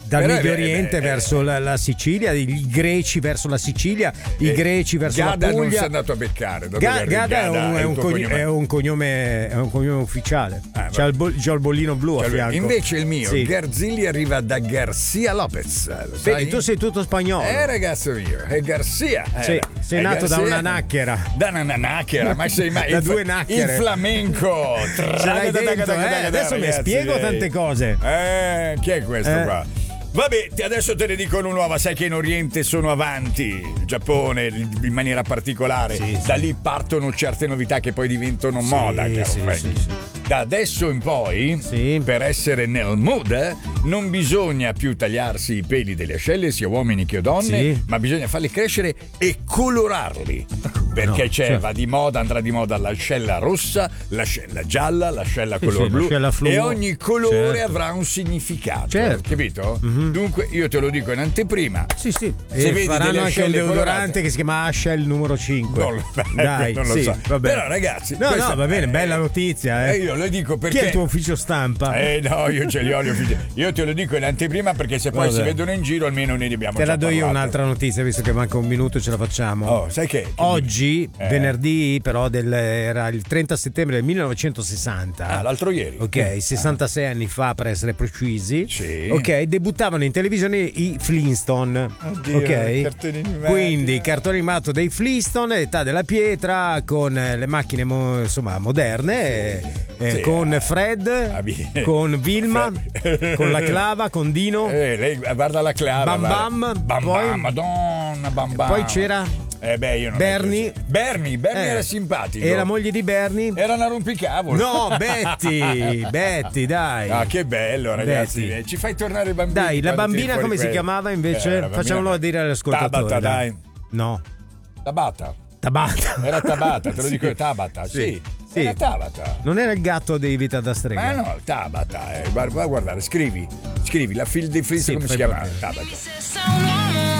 dal Medio Oriente verso la Sicilia, i greci verso la Sicilia, i greci verso Gada la Puglia. non si è andato a beccare. Gada è un cognome ufficiale. C'ha il bollino blu a fianco. Invece il mio, sì. Garzilli, arriva da Garcia Lopez. Lo sai? Vedi, tu sei tutto spagnolo. Ragazzo mio, è Garcia. Sei nato da una nacchera. Da una nacchera, ma sei mai da due nacchere. Il flamenco. Ce l'hai dentro, adesso mi spiego tante cose. Chi è questo qua? Vabbè, adesso te ne dico una nuova. Sai che in Oriente sono avanti, il Giappone in maniera particolare. Sì, da lì partono certe novità che poi diventano moda, caro sì. Da adesso in poi, per essere nel mood, non bisogna più tagliarsi i peli delle ascelle, sia uomini che donne, ma bisogna farli crescere e colorarli. Perché va di moda, andrà di moda l'ascella rossa, l'ascella gialla, l'ascella color blu, e ogni colore avrà un significato, capito? Dunque io te lo dico in anteprima. Sì. Se e vedi faranno anche un deodorante colorate, che si chiama Ashell numero 5. non lo so. Vabbè. Però ragazzi, no, va bene, bella notizia. Io lo dico perché. Chi è il tuo ufficio stampa? No, io ce li ho gli uffici. Io te lo dico in anteprima perché se poi si vedono in giro almeno ne abbiamo Te già la do io parlato. un'altra notizia, visto che manca un minuto, ce la facciamo. Sai che oggi, venerdì, però era il 30 settembre del 1960. L'altro ieri. Ok, 66 anni fa per essere precisi. Sì. Ok, debuttavano in televisione i Flintstone. Oddio, ok, quindi il cartone animato dei Flintstone, l'età della pietra, con le macchine moderne, con Fred, con Vilma, con la clava, con Dino. Lei guarda la clava. Bam, poi, Madonna, Bam. Poi c'era io non Bernie era simpatico. E la moglie di Bernie? Era una rompicavolo. No, Betty, dai. Ah, che bello, ragazzi. Betty. Ci fai tornare i bambini. Dai, la bambina come si chiamava invece? Facciamolo dire all'ascoltatore. Tabata, dai. No. Tabata. Era Tabata, te lo dico io, Tabata, sì. Era Tabata. Non era il gatto di Vita da strega. Ma no, Tabata. Va a guardare, scrivi la fil di Frizz come si chiama? Tabata.